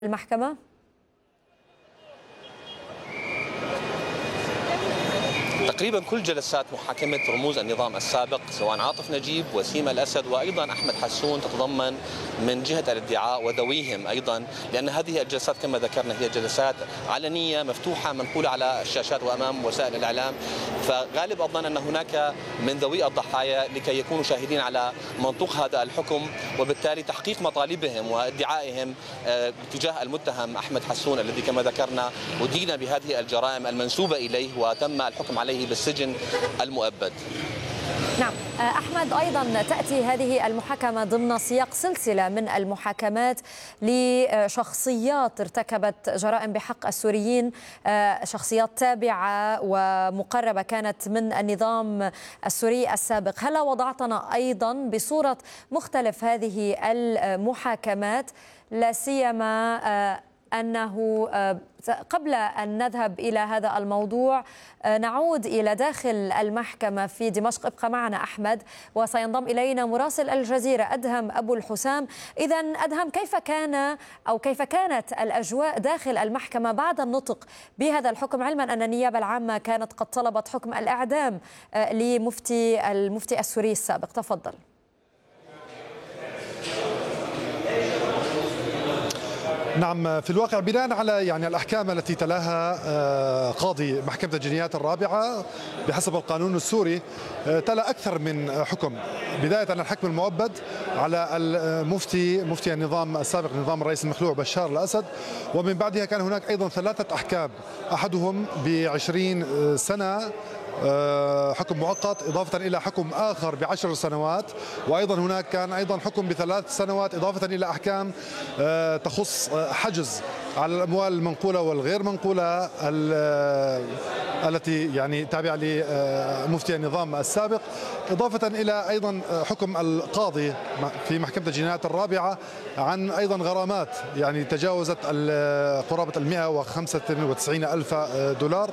المحكمة؟ تقريبا كل جلسات محاكمة رموز النظام السابق سواء عاطف نجيب، وسيم الأسد، وأيضا أحمد حسون تتضمن من جهة الادعاء وذويهم أيضا، لأن هذه الجلسات كما ذكرنا هي جلسات علنية مفتوحة منقولة على الشاشات وأمام وسائل الإعلام، فغالب الظن أن هناك من ذوي الضحايا لكي يكونوا شاهدين على منطوق هذا الحكم، وبالتالي تحقيق مطالبهم وادعائهم تجاه المتهم أحمد حسون الذي كما ذكرنا أدين بهذه الجرائم المنسوبة إليه وتم الحكم عليه بالسجن المؤبد. نعم أحمد، أيضا تأتي هذه المحاكمة ضمن سياق سلسلة من المحاكمات لشخصيات ارتكبت جرائم بحق السوريين، شخصيات تابعة ومقربة كانت من النظام السوري السابق. هل وضعتنا أيضا بصورة مختلف هذه المحاكمات، لا سيما أنه قبل أن نذهب إلى هذا الموضوع نعود إلى داخل المحكمة في دمشق. ابقى معنا أحمد، وسينضم إلينا مراسل الجزيرة أدهم أبو الحسام. إذا أدهم، كيف كانت الأجواء داخل المحكمة بعد النطق بهذا الحكم، علما أن النيابة العامة كانت قد طلبت حكم الإعدام المفتي السوري السابق؟ تفضل. نعم، في الواقع بناء على الأحكام التي تلاها قاضي محكمة الجنايات الرابعة بحسب القانون السوري، تلا أكثر من حكم، بداية عن الحكم المؤبد على مفتي النظام السابق، نظام الرئيس المخلوع بشار الأسد، ومن بعدها كان هناك أيضا 3 أحكام، أحدهم ب20 سنة حكم مؤقت، إضافة إلى حكم آخر ب10 سنوات، وأيضا هناك كان أيضا حكم ب3 سنوات، إضافة إلى أحكام تخص حجز على الأموال المنقولة والغير منقولة التي تابعة لمفتي النظام السابق، إضافة إلى أيضا حكم القاضي في محكمة الجنايات الرابعة عن أيضا غرامات تجاوزت قرابة 195,000 دولار.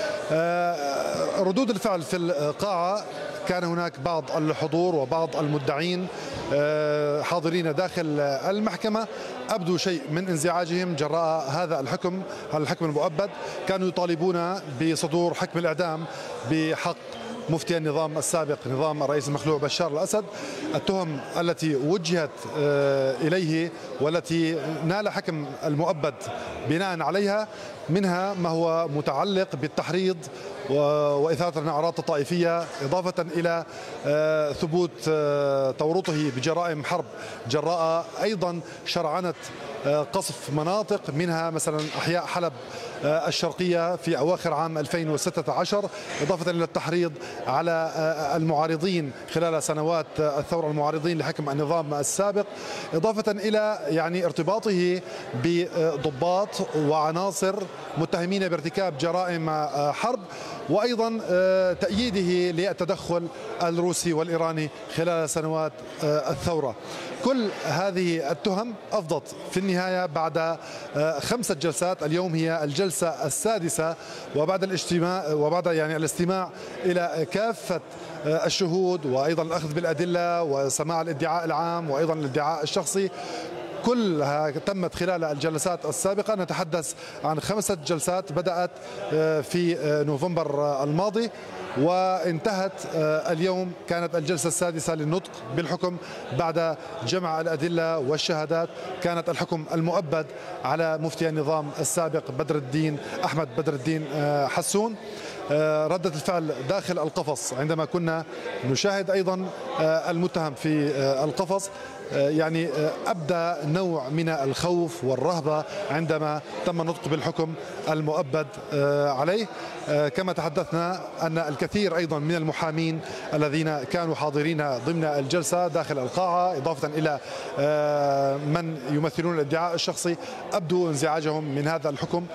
ردود الفعل في القاعة، كان هناك بعض الحضور وبعض المدعين حاضرين داخل المحكمة أبدوا شيء من انزعاجهم جراء هذا الحكم المؤبد، كانوا يطالبون بصدور حكم الإعدام بحق مفتي النظام السابق نظام الرئيس المخلوع بشار الأسد. التهم التي وجهت إليه والتي نال حكم المؤبد بناء عليها منها ما هو متعلق بالتحريض وإثارة الأعراض الطائفية، إضافة إلى ثبوت تورطه بجرائم حرب جراء أيضا شرعنة قصف مناطق، منها مثلا أحياء حلب الشرقية في أواخر عام 2016، إضافة إلى التحريض على المعارضين خلال سنوات الثورة، المعارضين لحكم النظام السابق، إضافة إلى ارتباطه بضباط وعناصر متهمين بارتكاب جرائم حرب، وأيضا تأييده للتدخل الروسي والإيراني خلال سنوات الثورة. كل هذه التهم أفضت في النهاية بعد 5 جلسات، اليوم هي الجلسة السادسة، وبعد الاستماع إلى كافة الشهود وأيضا الأخذ بالأدلة وسماع الادعاء العام وأيضا الادعاء الشخصي، كلها تمت خلال الجلسات السابقة. نتحدث عن 5 جلسات بدأت في نوفمبر الماضي وانتهت اليوم، كانت الجلسة السادسة للنطق بالحكم بعد جمع الأدلة والشهادات. كانت الحكم المؤبد على مفتي النظام السابق أحمد بدر الدين حسون. ردة الفعل داخل القفص عندما كنا نشاهد أيضا المتهم في القفص، أبدى نوع من الخوف والرهبة عندما تم النطق بالحكم المؤبد عليه. كما تحدثنا أن الكثير أيضا من المحامين الذين كانوا حاضرين ضمن الجلسة داخل القاعة، إضافة إلى من يمثلون الادعاء الشخصي، أبدوا انزعاجهم من هذا الحكم،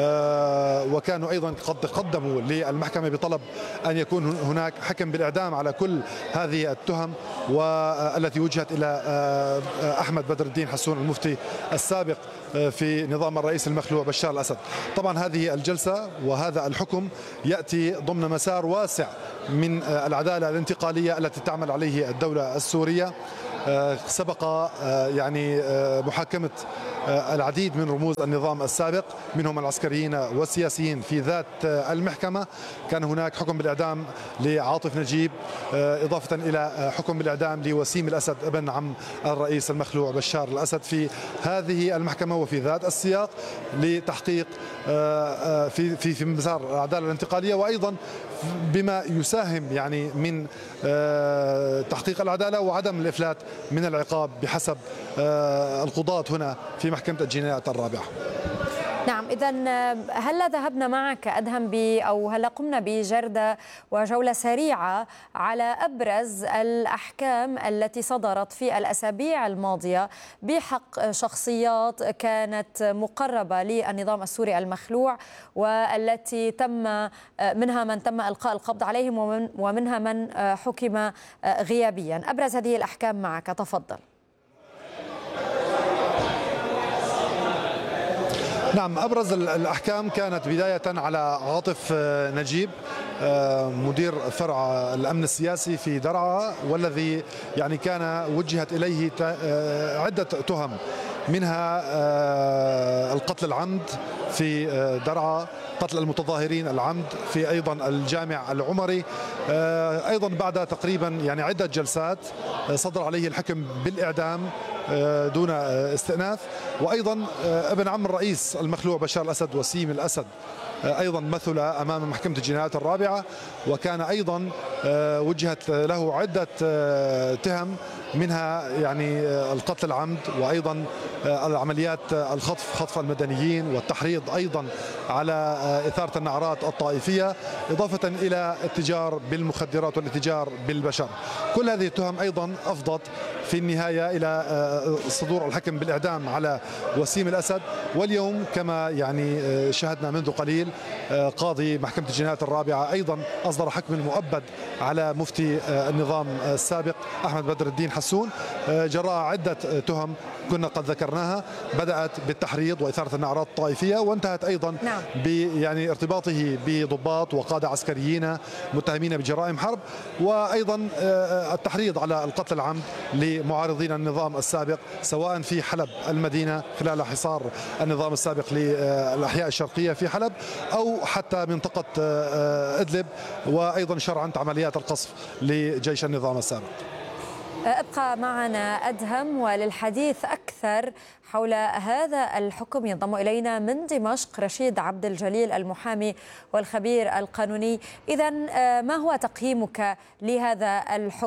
وكانوا أيضا قد قدموا للمحكمة بطلب أن يكون هناك حكم بالإعدام على كل هذه التهم والتي وجهت إلى أحمد بدر الدين حسون المفتي السابق في نظام الرئيس المخلوع بشار الأسد. طبعا هذه الجلسة وهذا الحكم يأتي ضمن مسار واسع من العدالة الانتقالية التي تعمل عليه الدولة السورية. سبق محاكمة العديد من رموز النظام السابق منهم العسكريين والسياسيين في ذات المحكمة. كان هناك حكم بالإعدام لعاطف نجيب، إضافة إلى حكم بالإعدام لوسيم الأسد ابن عم الرئيس المخلوع بشار الأسد في هذه المحكمة وفي ذات السياق لتحقيق في مسار العدالة الانتقالية، وأيضا بما يساهم يعني من تحقيق العدالة وعدم الإفلات من العقاب بحسب القضاة هنا في محكمة الجنايات الرابعة. نعم، إذا هلا ذهبنا معك أدهم أو هلا قمنا بجردة وجولة سريعة على أبرز الأحكام التي صدرت في الأسابيع الماضية بحق شخصيات كانت مقربة للنظام السوري المخلوع، والتي منها من تم إلقاء القبض عليهم ومنها من حكم غيابيا. أبرز هذه الأحكام معك، تفضل. نعم، أبرز الأحكام كانت بداية على عاطف نجيب مدير فرع الأمن السياسي في درعا، والذي يعني كان وجهت إليه عدة تهم، منها القتل العمد في درعا، قتل المتظاهرين العمد في أيضا الجامع العمري، أيضا بعد تقريبا يعني عدة جلسات صدر عليه الحكم بالإعدام دون استئناف. وأيضا ابن عم الرئيس المخلوع بشار الأسد وسيم الأسد أيضا مثل أمام محكمة الجنايات الرابعة، وكان أيضا وجهت له عدة تهم، منها يعني القتل العمد، وأيضا العمليات خطف المدنيين، والتحريض أيضا على إثارة النعرات الطائفية، إضافة إلى التجار بالمخدرات والاتجار بالبشر. كل هذه التهم أيضا أفضت في النهاية إلى صدور الحكم بالإعدام على وسيم الأسد. واليوم كما يعني شاهدنا منذ قليل قاضي محكمة الجنايات الرابعة أيضا أصدر حكم المؤبد على مفتي النظام السابق أحمد بدر الدين حسون جراء عدة تهم كنا قد ذكرناها، بدأت بالتحريض وإثارة النعرات الطائفية، وانتهت أيضا يعني ارتباطه بضباط وقادة عسكريين متهمين بجرائم حرب، وأيضا التحريض على القتل العمد لمعارضين النظام السابق سواء في حلب المدينة خلال حصار النظام السابق للأحياء الشرقية في حلب، أو حتى منطقة إدلب، وأيضا شرعنت عمليات القصف لجيش النظام السابق. ابقى معنا أدهم، وللحديث أكثر حول هذا الحكم ينضم إلينا من دمشق رشيد عبد الجليل المحامي والخبير القانوني. إذا ما هو تقييمك لهذا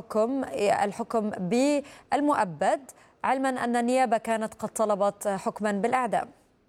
الحكم بالمؤبد، علما أن النيابة كانت قد طلبت حكما بالإعدام؟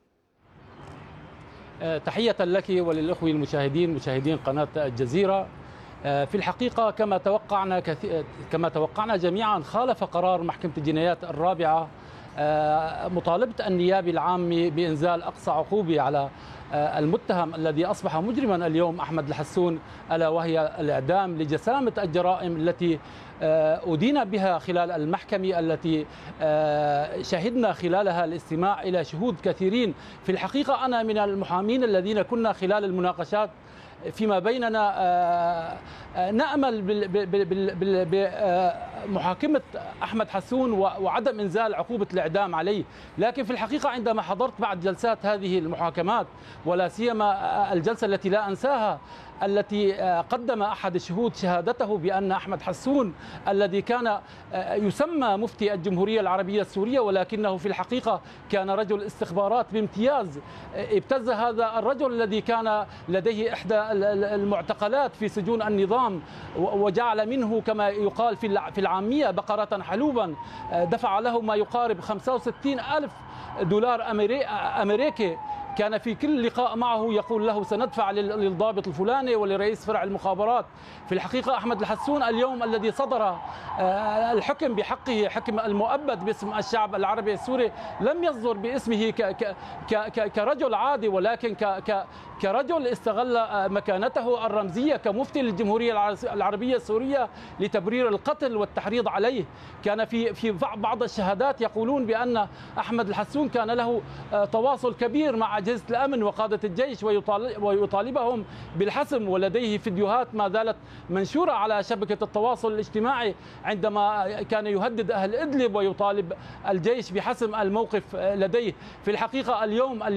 تحية لك وللأخوة المشاهدين مشاهدين قناة الجزيرة. في الحقيقة كما توقعنا جميعا خالف قرار محكمة الجنايات الرابعة مطالبة النيابي العام بإنزال أقصى عقوبة على المتهم الذي أصبح مجرما اليوم أحمد الحسون، ألا وهي الإعدام لجسامة الجرائم التي أدين بها خلال المحكمة، التي شهدنا خلالها الاستماع إلى شهود كثيرين. في الحقيقة أنا من المحامين الذين كنا خلال المناقشات فيما بيننا نأمل بمحاكمة أحمد حسون وعدم إنزال عقوبة الإعدام عليه، لكن في الحقيقة عندما حضرت بعد جلسات هذه المحاكمات، ولا سيما الجلسة التي لا أنساها التي قدم أحد الشهود شهادته بأن أحمد حسون الذي كان يسمى مفتي الجمهورية العربية السورية ولكنه في الحقيقة كان رجل استخبارات بامتياز، ابتز هذا الرجل الذي كان لديه إحدى المعتقلات في سجون النظام وجعل منه كما يقال في العامية بقرة حلوبا، دفع له ما يقارب 65,000 دولار أمريكي. كان في كل لقاء معه يقول له سندفع للضابط الفلاني ولرئيس فرع المخابرات. في الحقيقة أحمد الحسون اليوم الذي صدر الحكم بحقه، حكم المؤبد باسم الشعب العربي السوري، لم يصدر باسمه كرجل عادي، ولكن كرجل استغل مكانته الرمزية كمفتي للجمهورية العربية السورية لتبرير القتل والتحريض عليه. كان في بعض الشهادات يقولون بأن أحمد الحسون كان له تواصل كبير مع أجهزة الأمن وقادة الجيش ويطالبهم بالحسم. ولديه فيديوهات ما زالت منشورة على شبكة التواصل الاجتماعي عندما كان يهدد أهل إدلب ويطالب الجيش بحسم الموقف لديه. في الحقيقة اليوم